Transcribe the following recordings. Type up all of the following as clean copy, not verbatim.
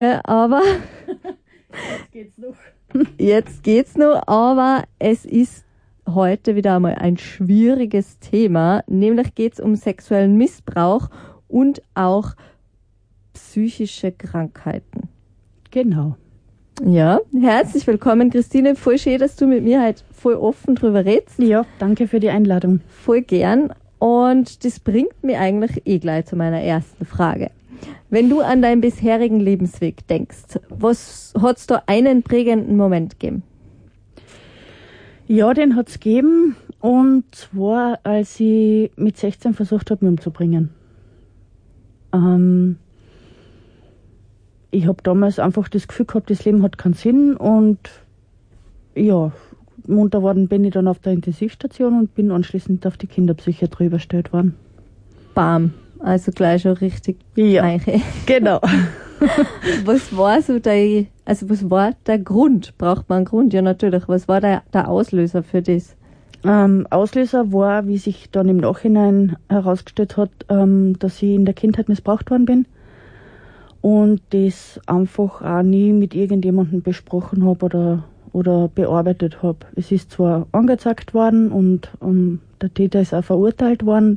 Aber jetzt geht's noch, aber es ist heute wieder einmal ein schwieriges Thema, nämlich geht's um sexuellen Missbrauch und auch psychische Krankheiten. Genau. Ja, herzlich willkommen, Christine. Voll schön, dass du mit mir halt voll offen drüber redest. Ja, danke für die Einladung. Voll gern. Und das bringt mich eigentlich gleich zu meiner ersten Frage. Wenn du an deinen bisherigen Lebensweg denkst, was hat's da einen prägenden Moment gegeben? Ja, den hat's gegeben. Und zwar, als ich mit 16 versucht habe, mich umzubringen. Ich habe damals einfach das Gefühl gehabt, das Leben hat keinen Sinn. Und ja, munter geworden bin ich dann auf der Intensivstation und bin anschließend auf die Kinderpsychiatrie überstellt worden. Bam. Also gleich schon richtig. Ja, Eiche. genau. Was war der Grund? Braucht man einen Grund? Ja, natürlich. Was war der Auslöser für das? Auslöser war, wie sich dann im Nachhinein herausgestellt hat, dass ich in der Kindheit missbraucht worden bin und das einfach auch nie mit irgendjemandem besprochen habe oder bearbeitet habe. Es ist zwar angezeigt worden und der Täter ist auch verurteilt worden,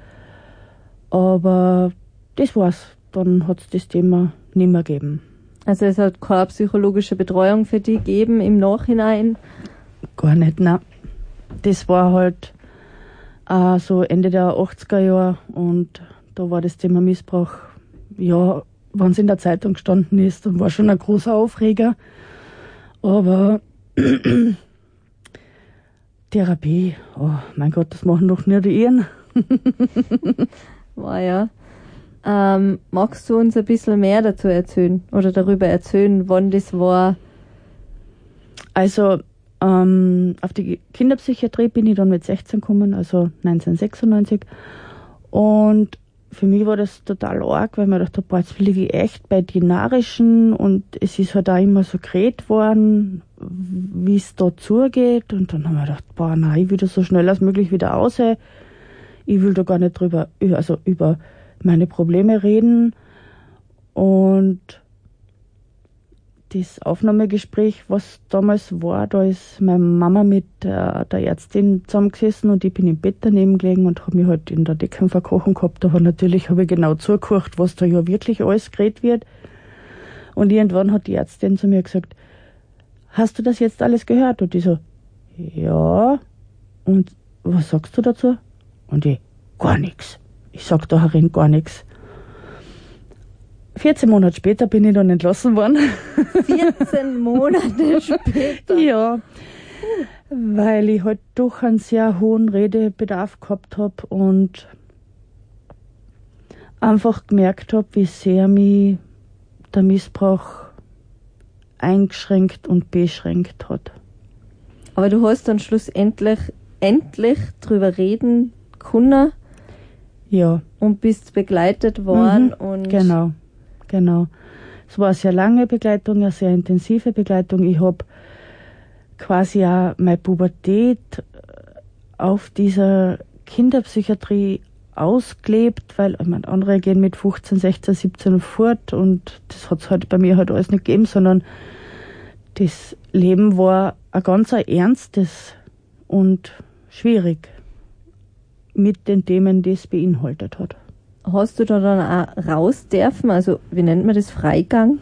aber das war's. Dann hat es das Thema nicht mehr gegeben. Also es hat keine psychologische Betreuung für dich gegeben im Nachhinein? Gar nicht, nein. Das war halt so Ende der 80er Jahre und da war das Thema Missbrauch, ja, wenn es in der Zeitung gestanden ist, dann war schon ein großer Aufreger. Aber Therapie, oh mein Gott, das machen doch nur die Iren. War ja. Magst du uns ein bisschen mehr dazu erzählen oder darüber erzählen, wann das war? Also auf die Kinderpsychiatrie bin ich dann mit 16 gekommen, also 1996. Und für mich war das total arg, weil man dachte, boah, jetzt will ich echt bei die Narischen und es ist halt auch immer so geredet worden, wie es da zugeht. Und dann haben wir gedacht, boah, nein, ich will das so schnell als möglich wieder raus. Ich will da gar nicht über meine Probleme reden. Und das Aufnahmegespräch, was damals war, da ist meine Mama mit der Ärztin zusammengesessen und ich bin im Bett daneben gelegen und habe mich halt in der Decke verkrochen gehabt. Aber natürlich habe ich genau zugehört, was da ja wirklich alles geredet wird. Und irgendwann hat die Ärztin zu mir gesagt, hast du das jetzt alles gehört? Und ich so, ja. Und was sagst du dazu? Und ich, gar nichts. Ich sag da herin gar nichts. 14 Monate später bin ich dann entlassen worden. 14 Monate später? Ja, weil ich halt doch einen sehr hohen Redebedarf gehabt habe und einfach gemerkt habe, wie sehr mich der Missbrauch eingeschränkt und beschränkt hat. Aber du hast dann schlussendlich endlich drüber reden können. Ja. Und bist begleitet worden. Und Genau. Es war eine sehr lange Begleitung, eine sehr intensive Begleitung. Ich habe quasi auch meine Pubertät auf dieser Kinderpsychiatrie ausgelebt, weil andere gehen mit 15, 16, 17 fort und das hat es halt bei mir halt alles nicht gegeben, sondern das Leben war ein ganz ernstes und schwierig mit den Themen, die es beinhaltet hat. Hast du da dann auch raus dürfen? Also, wie nennt man das? Freigang?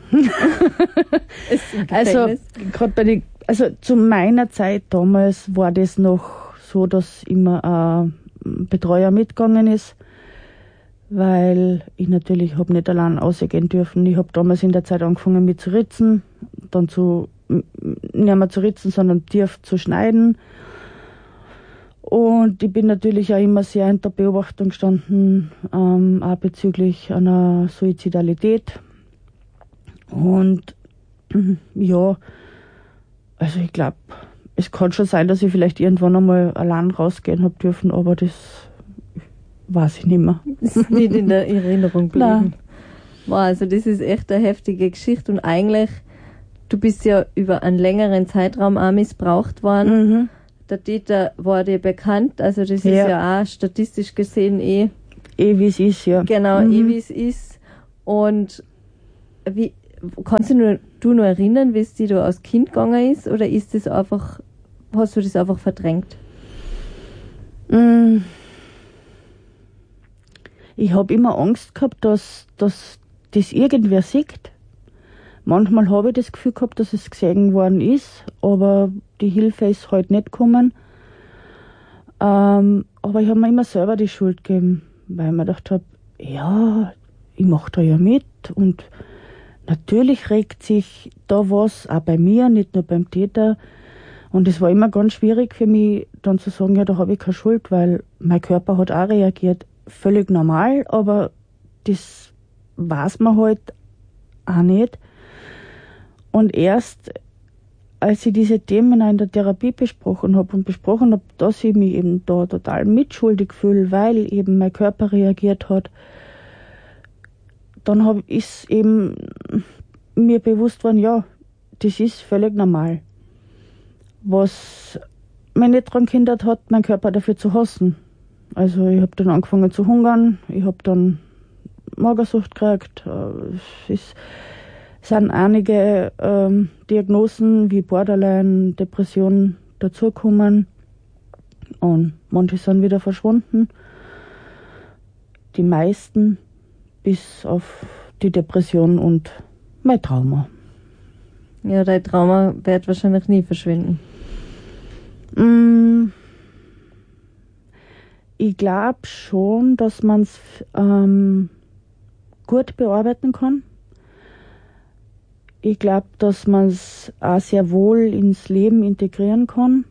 Also, gerade zu meiner Zeit damals war das noch so, dass immer ein Betreuer mitgegangen ist, weil ich natürlich habe nicht allein rausgehen dürfen. Ich habe damals in der Zeit angefangen mit zu ritzen, dann nicht mehr zu ritzen, sondern tief zu schneiden. Und ich bin natürlich auch immer sehr in der Beobachtung gestanden, auch bezüglich einer Suizidalität. Und ja, also ich glaube, es kann schon sein, dass ich vielleicht irgendwann einmal allein rausgehen habe dürfen, aber das weiß ich nicht mehr. Das ist nicht in der Erinnerung geblieben. Wow, also das ist echt eine heftige Geschichte und eigentlich, du bist ja über einen längeren Zeitraum auch missbraucht worden. Mhm. Der Täter war dir bekannt, also das ist ja auch statistisch gesehen wie es ist, ja. Genau, wie es ist. Und kannst du nur erinnern, wie es dir da als Kind gegangen ist, oder ist das einfach, hast du das einfach verdrängt? Ich habe immer Angst gehabt, dass das irgendwer sieht. Manchmal habe ich das Gefühl gehabt, dass es gesehen worden ist, aber die Hilfe ist halt nicht gekommen. Aber ich habe mir immer selber die Schuld gegeben, weil ich mir gedacht habe, ja, ich mache da ja mit und natürlich regt sich da was, auch bei mir, nicht nur beim Täter. Und es war immer ganz schwierig für mich, dann zu sagen, ja, da habe ich keine Schuld, weil mein Körper hat auch reagiert. Völlig normal, aber das weiß man halt auch nicht. Und erst, als ich diese Themen in der Therapie besprochen habe, dass ich mich eben da total mitschuldig fühle, weil eben mein Körper reagiert hat, dann ist eben mir bewusst worden, ja, das ist völlig normal. Was mich nicht daran gehindert hat, meinen Körper dafür zu hassen. Also ich habe dann angefangen zu hungern, ich habe dann Magersucht gekriegt. Es sind einige Diagnosen wie Borderline, Depression dazugekommen und manche sind wieder verschwunden. Die meisten bis auf die Depression und mein Trauma. Ja, dein Trauma wird wahrscheinlich nie verschwinden. Ich glaube schon, dass man es gut bearbeiten kann. Ich glaube, dass man es auch sehr wohl ins Leben integrieren kann.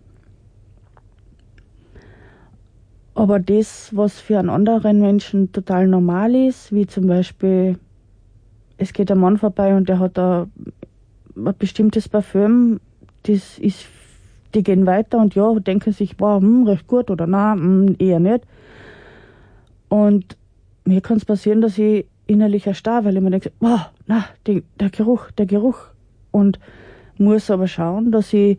Aber das, was für einen anderen Menschen total normal ist, wie zum Beispiel, es geht ein Mann vorbei und der hat ein bestimmtes Parfüm, die gehen weiter und ja, denken sich, wow, recht gut oder nein, eher nicht. Und mir kann es passieren, dass ich innerlich erstarre, weil ich mir denke, wow, na, der Geruch. Und muss aber schauen, dass ich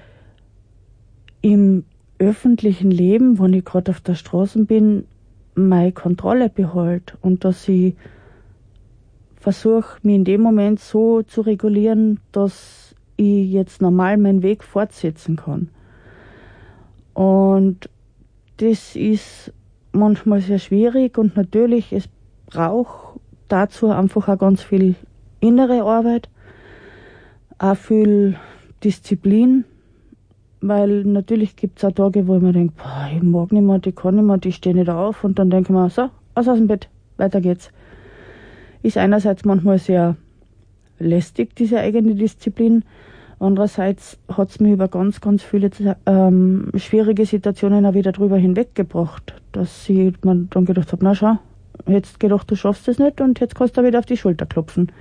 im öffentlichen Leben, wenn ich gerade auf der Straße bin, meine Kontrolle behalte und dass ich versuche, mich in dem Moment so zu regulieren, dass ich jetzt normal meinen Weg fortsetzen kann. Und das ist manchmal sehr schwierig und natürlich, es braucht dazu einfach auch ganz viel innere Arbeit, auch viel Disziplin, weil natürlich gibt es auch Tage, wo ich mir denke, ich mag nicht mehr, die kann nicht mehr, die stehe nicht auf und dann denke ich mir, so, aus dem Bett, weiter geht's. Ist einerseits manchmal sehr lästig, diese eigene Disziplin, andererseits hat es mich über ganz, ganz viele schwierige Situationen auch wieder drüber hinweggebracht, dass ich mir dann gedacht habe, na schau, jetzt gedacht, du schaffst es nicht und jetzt kannst du wieder auf die Schulter klopfen.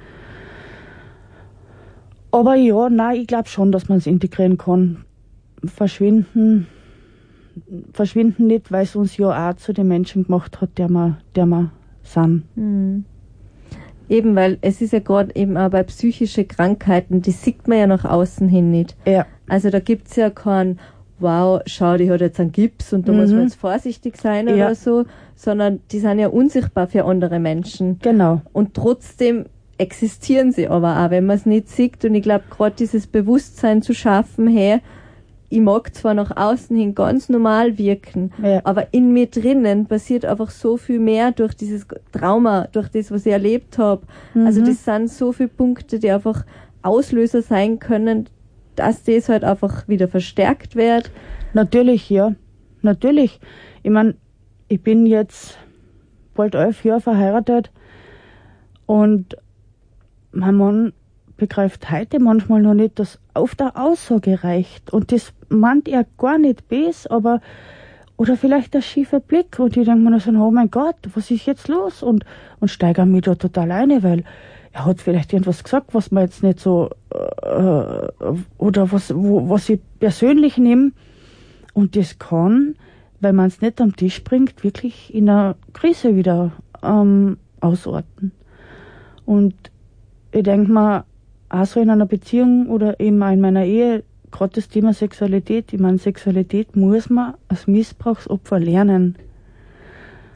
Aber ja, nein, ich glaube schon, dass man es integrieren kann. Verschwinden nicht, weil es uns ja auch zu den Menschen gemacht hat, der wir sind. Mhm. Eben, weil es ist ja gerade eben auch bei psychischen Krankheiten, die sieht man ja nach außen hin nicht. Ja. Also da gibt es ja kein, wow, schau, die hat jetzt einen Gips und da muss man jetzt vorsichtig sein oder so, sondern die sind ja unsichtbar für andere Menschen. Genau. Und trotzdem existieren sie aber auch, wenn man es nicht sieht. Und ich glaube, gerade dieses Bewusstsein zu schaffen, hey, ich mag zwar nach außen hin ganz normal wirken, aber in mir drinnen passiert einfach so viel mehr durch dieses Trauma, durch das, was ich erlebt habe. Also das sind so viele Punkte, die einfach Auslöser sein können, dass das halt einfach wieder verstärkt wird. Natürlich, ja. Natürlich. Ich meine, ich bin jetzt bald 11 Jahre verheiratet und mein Mann begreift heute manchmal noch nicht, dass auf der Aussage reicht. Und das meint er gar nicht böse, aber, oder vielleicht der schiefe Blick. Und ich denke mir so, oh mein Gott, was ist jetzt los? Und steigere mich da total ein, weil er hat vielleicht irgendwas gesagt, was man jetzt nicht so, oder was ich persönlich nehme. Und das kann, weil man es nicht am Tisch bringt, wirklich in einer Krise wieder ausarten. Und ich denke mir, auch so in einer Beziehung oder eben auch in meiner Ehe, gerade das Thema Sexualität, ich meine, Sexualität muss man als Missbrauchsopfer lernen.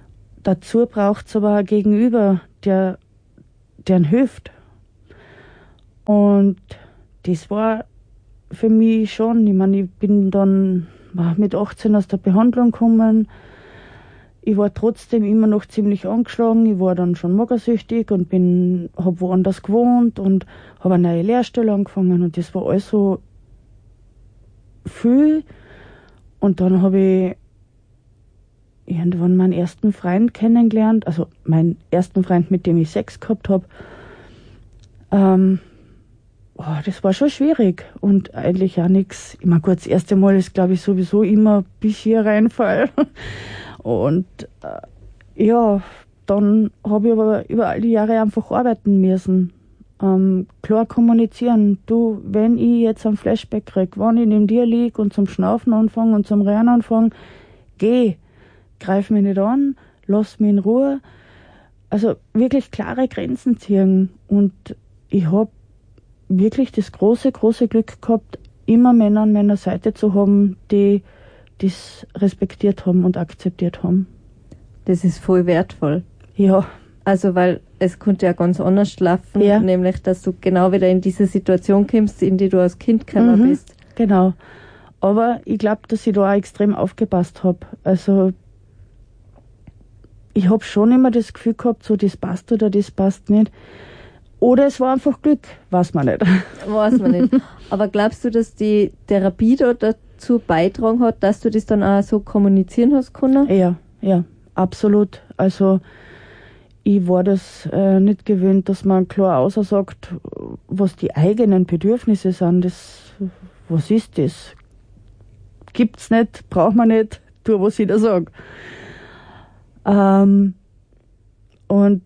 Dazu braucht es aber ein Gegenüber, der hilft. Und das war für mich schon, ich meine, ich bin dann mit 18 aus der Behandlung gekommen. Ich war trotzdem immer noch ziemlich angeschlagen. Ich war dann schon magersüchtig und habe woanders gewohnt und habe eine neue Lehrstelle angefangen und das war alles so viel. Und dann habe ich irgendwann meinen ersten Freund kennengelernt, also meinen ersten Freund, mit dem ich Sex gehabt habe. Das war schon schwierig und eigentlich auch nichts. Ich meine, gut, das erste Mal ist, glaube ich, sowieso immer bis hier reinfall. Und dann habe ich aber über all die Jahre einfach arbeiten müssen. Klar kommunizieren. Du, wenn ich jetzt ein Flashback kriege, wenn ich neben dir liege und zum Schnaufen anfange und zum Rennen anfange, geh, greif mich nicht an, lass mich in Ruhe. Also wirklich klare Grenzen ziehen. Und ich habe wirklich das große, große Glück gehabt, immer Männer an meiner Seite zu haben, die das respektiert haben und akzeptiert haben. Das ist voll wertvoll. Ja. Also, weil es konnte ja ganz anders laufen, ja. Nämlich, dass du genau wieder in diese Situation kommst, in die du als Kind gekommen bist. Genau. Aber ich glaube, dass ich da auch extrem aufgepasst habe. Also, ich habe schon immer das Gefühl gehabt, so das passt oder das passt nicht. Oder es war einfach Glück, weiß man nicht. Weiß man nicht. Aber glaubst du, dass die Therapie da dazu beitragen hat, dass du das dann auch so kommunizieren hast können? Ja, absolut. Also ich war das nicht gewöhnt, dass man klar aussagt, was die eigenen Bedürfnisse sind. Was ist das? Gibt's nicht, braucht man nicht, tu, was ich da sage. Und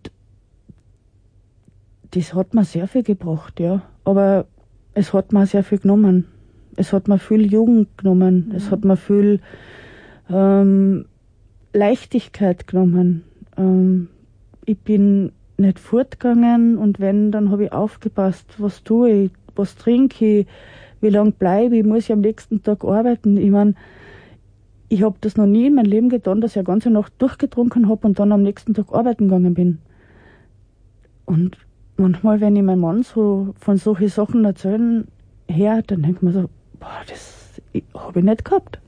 das hat mir sehr viel gebracht, ja. Aber es hat mir sehr viel genommen. Es hat mir viel Jugend genommen. Es hat mir viel Leichtigkeit genommen. Ich bin nicht fortgegangen und wenn, dann habe ich aufgepasst, was tue ich, was trinke ich, wie lange bleibe ich, muss ich am nächsten Tag arbeiten. Ich meine, ich habe das noch nie in meinem Leben getan, dass ich eine ganze Nacht durchgetrunken habe und dann am nächsten Tag arbeiten gegangen bin. Und manchmal, wenn ich meinem Mann so von solchen Sachen erzählen her, dann denkt man so, das habe ich nicht gehabt.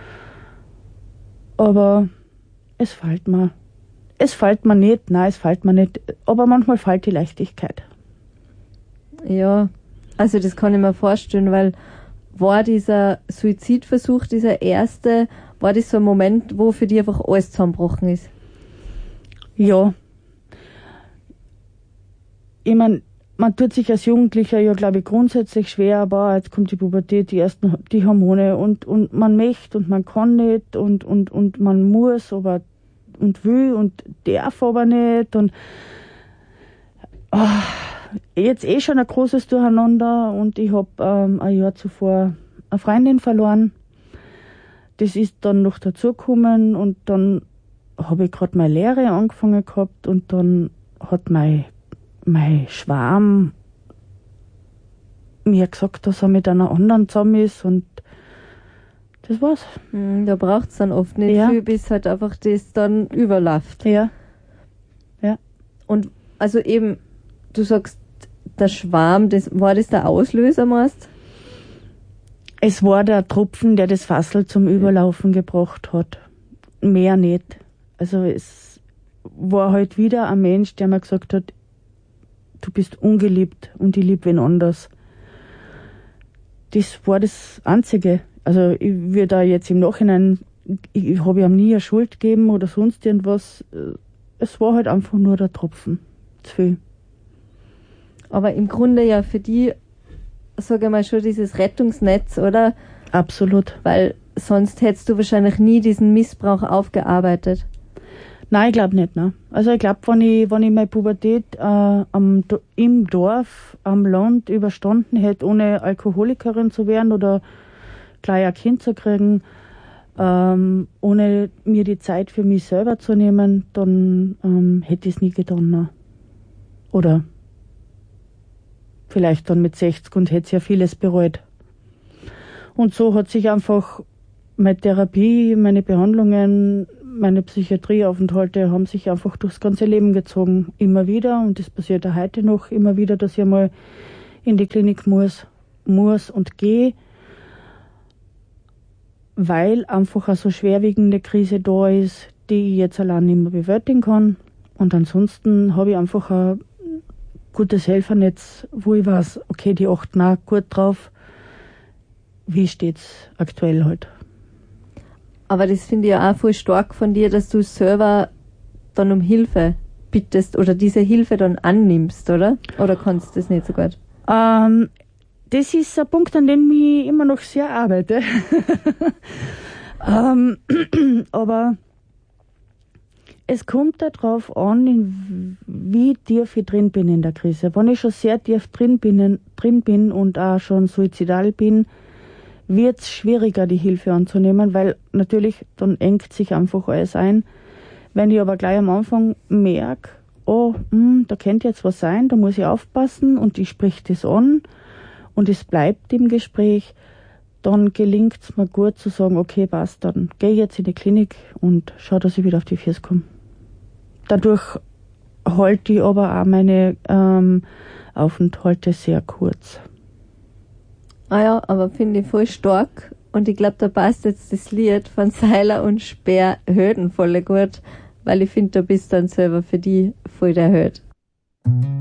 Aber es fällt mir. Es fällt mir nicht, nein, es fällt mir nicht. Aber manchmal fällt die Leichtigkeit. Ja, also das kann ich mir vorstellen, weil war dieser Suizidversuch, dieser erste, war das so ein Moment, wo für dich einfach alles zusammengebrochen ist? Ja. Ich meine, man tut sich als Jugendlicher ja, glaube ich, grundsätzlich schwer, aber jetzt kommt die Pubertät, die Hormone und man möchte und man kann nicht und man muss, aber und will und darf aber nicht und jetzt schon ein großes Durcheinander und ich habe ein Jahr zuvor eine Freundin verloren. Das ist dann noch dazugekommen und dann habe ich gerade meine Lehre angefangen gehabt und dann hat mein Schwarm mir gesagt, dass er mit einer anderen zusammen ist und das war's. Da braucht es dann oft nicht viel, bis halt einfach das dann überläuft. Ja. Und also eben, du sagst, der Schwarm, war das der Auslöser, meinst? Es war der Tropfen, der das Fassel zum Überlaufen gebracht hat. Mehr nicht. Also es war halt wieder ein Mensch, der mir gesagt hat, du bist ungeliebt und ich liebe wen anders. Das war das Einzige. Also ich würde da jetzt im Nachhinein, ich habe ihm nie eine Schuld gegeben oder sonst irgendwas. Es war halt einfach nur der Tropfen. Zu viel. Aber im Grunde ja für die, sage ich mal, schon dieses Rettungsnetz, oder? Absolut. Weil sonst hättest du wahrscheinlich nie diesen Missbrauch aufgearbeitet. Nein, ich glaube nicht. Ne? Also ich glaube, wenn ich meine Pubertät im Dorf, am Land überstanden hätte, ohne Alkoholikerin zu werden oder gleich ein Kind zu kriegen, ohne mir die Zeit für mich selber zu nehmen, dann hätte ich es nie getan. Ne? Oder vielleicht dann mit 60 und hätte ja vieles bereut. Und so hat sich einfach meine Therapie, meine Behandlungen, meine Psychiatrieaufenthalte haben sich einfach durchs ganze Leben gezogen. Immer wieder, und das passiert auch heute noch, immer wieder, dass ich einmal in die Klinik muss und gehe, weil einfach eine so schwerwiegende Krise da ist, die ich jetzt allein nicht mehr bewältigen kann. Und ansonsten habe ich einfach ein gutes Helfernetz, wo ich weiß, okay, die achten auch gut drauf, wie steht's aktuell halt. Aber das finde ich ja auch voll stark von dir, dass du selber dann um Hilfe bittest oder diese Hilfe dann annimmst, oder? Oder kannst du das nicht so gut? Das ist ein Punkt, an dem ich immer noch sehr arbeite. Aber es kommt darauf an, wie tief ich drin bin in der Krise. Wenn ich schon sehr tief drin bin und auch schon suizidal bin, wird es schwieriger, die Hilfe anzunehmen, weil natürlich dann engt sich einfach alles ein. Wenn ich aber gleich am Anfang merke, da könnte jetzt was sein, da muss ich aufpassen und ich sprich das an und es bleibt im Gespräch, dann gelingt es mir gut zu sagen, okay, passt, dann gehe ich jetzt in die Klinik und schau, dass ich wieder auf die Füße komme. Dadurch halte ich aber auch meine Aufenthalte sehr kurz. Ah ja, aber finde ich voll stark und ich glaube, da passt jetzt das Lied von Seiler und Speer Höden voll gut, weil ich finde, da bist dann selber für die voll der Held.